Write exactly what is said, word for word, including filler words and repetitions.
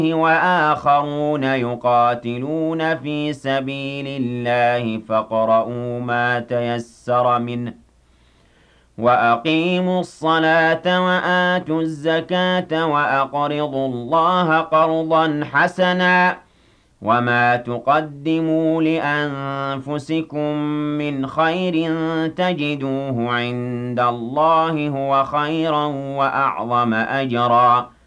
وآخرون يقاتلون في سبيل الله فاقرؤوا ما تيسر منه وأقيموا الصلاة وآتوا الزكاة وأقرضوا الله قرضا حسنا وما تقدموا لأنفسكم من خير تجدوه عند الله هو خيرا وأعظم أجرا